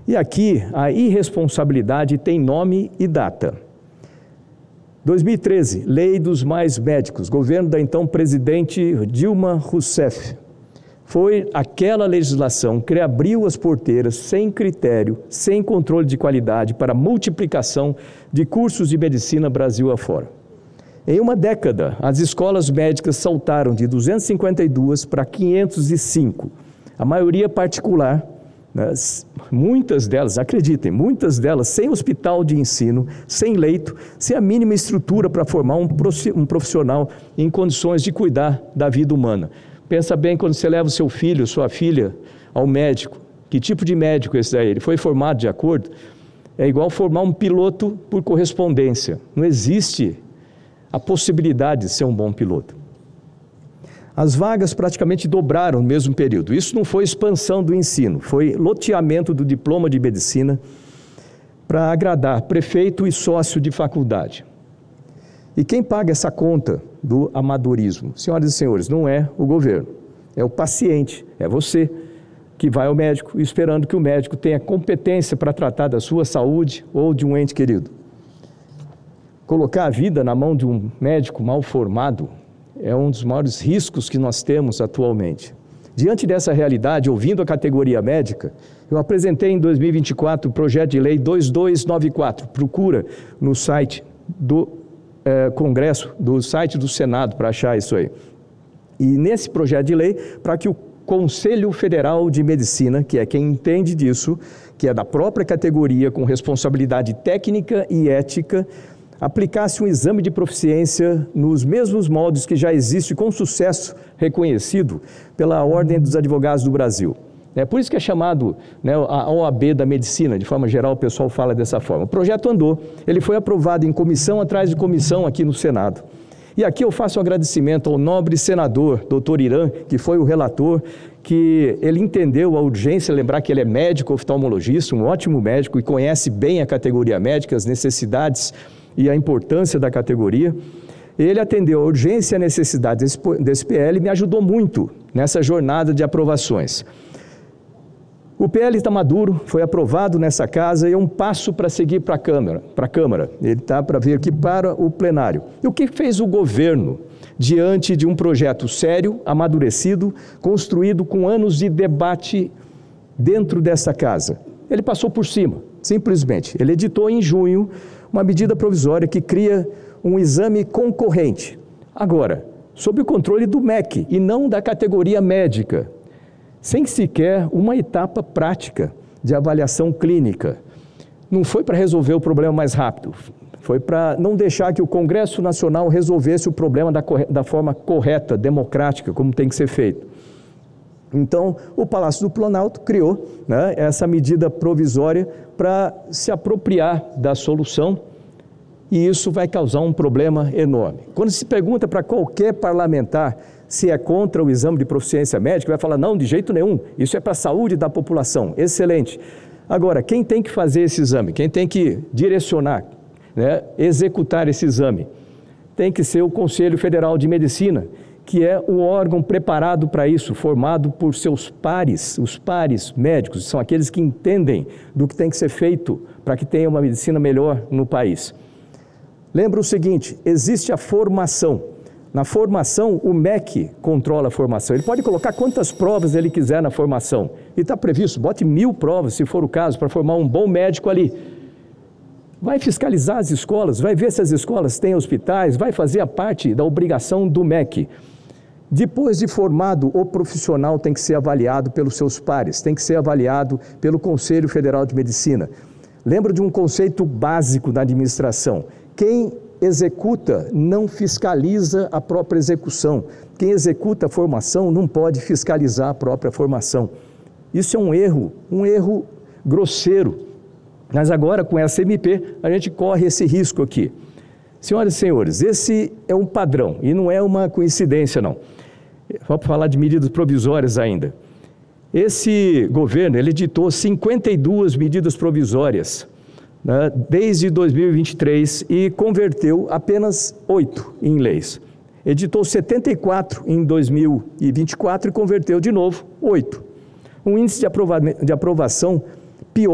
E aqui a irresponsabilidade tem nome e data. 2013, Lei dos Mais Médicos, governo da então presidente Dilma Rousseff. Foi aquela legislação que abriu as porteiras sem critério, sem controle de qualidade para a multiplicação de cursos de medicina Brasil afora. Em uma década, as escolas médicas saltaram de 252 para 505, a maioria particular, né? Muitas delas, acreditem, muitas delas sem hospital de ensino, sem leito, sem a mínima estrutura para formar um profissional em condições de cuidar da vida humana. Pensa bem quando você leva o seu filho, sua filha ao médico. Que tipo de médico é esse daí? Ele foi formado de acordo? É igual formar um piloto por correspondência. Não existe a possibilidade de ser um bom piloto. As vagas praticamente dobraram no mesmo período. Isso não foi expansão do ensino, foi loteamento do diploma de medicina para agradar prefeito e sócio de faculdade. E quem paga essa conta do amadorismo? Senhoras e senhores, não é o governo, é o paciente, é você que vai ao médico esperando que o médico tenha competência para tratar da sua saúde ou de um ente querido. Colocar a vida na mão de um médico mal formado é um dos maiores riscos que nós temos atualmente. Diante dessa realidade, ouvindo a categoria médica, eu apresentei em 2024 o projeto de lei 2294, procura no site do Congresso, do site do Senado para achar isso aí. E nesse projeto de lei, para que o Conselho Federal de Medicina, que é quem entende disso, que é da própria categoria, com responsabilidade técnica e ética, aplicasse um exame de proficiência nos mesmos moldes que já existe com sucesso reconhecido pela Ordem dos Advogados do Brasil. É por isso que é chamado, né, a OAB da Medicina, de forma geral o pessoal fala dessa forma. O projeto andou, ele foi aprovado em comissão atrás de comissão aqui no Senado. E aqui eu faço um agradecimento ao nobre senador, doutor Irã, que foi o relator, que ele entendeu a urgência, lembrar que ele é médico oftalmologista, um ótimo médico e conhece bem a categoria médica, as necessidades e a importância da categoria. Ele atendeu a urgência e a necessidade desse PL e me ajudou muito nessa jornada de aprovações. O PL está maduro, foi aprovado nessa casa e é um passo para seguir para a Câmara. Ele está para vir aqui para o plenário. E o que fez o governo diante de um projeto sério, amadurecido, construído com anos de debate dentro dessa casa? Ele passou por cima, simplesmente. Ele editou em junho uma medida provisória que cria um exame concorrente. Agora, sob o controle do MEC e não da categoria médica, sem sequer uma etapa prática de avaliação clínica. Não foi para resolver o problema mais rápido, foi para não deixar que o Congresso Nacional resolvesse o problema da forma correta, democrática, como tem que ser feito. Então, o Palácio do Planalto criou, né, essa medida provisória para se apropriar da solução e isso vai causar um problema enorme. Quando se pergunta para qualquer parlamentar se é contra o exame de proficiência médica, vai falar, não, de jeito nenhum, isso é para a saúde da população, excelente. Agora, quem tem que fazer esse exame, quem tem que direcionar, né, executar esse exame, tem que ser o Conselho Federal de Medicina, que é o órgão preparado para isso, formado por seus pares, os pares médicos, são aqueles que entendem do que tem que ser feito para que tenha uma medicina melhor no país. Lembra o seguinte, existe a formação. Na formação, o MEC controla a formação. Ele pode colocar quantas provas ele quiser na formação. E está previsto, bote 1000 provas, se for o caso, para formar um bom médico ali. Vai fiscalizar as escolas, vai ver se as escolas têm hospitais, vai fazer a parte da obrigação do MEC. Depois de formado, o profissional tem que ser avaliado pelos seus pares, tem que ser avaliado pelo Conselho Federal de Medicina. Lembra de um conceito básico da administração. Quem executa não fiscaliza a própria execução. Quem executa a formação não pode fiscalizar a própria formação. Isso é um erro grosseiro. Mas agora, com essa MP, a gente corre esse risco aqui. Senhoras e senhores, esse é um padrão e não é uma coincidência, não. Vamos falar de medidas provisórias ainda. Esse governo, ele editou 52 medidas provisórias, né, desde 2023 e converteu apenas 8 em leis. Editou 74 em 2024 e converteu de novo 8. Um índice de aprovação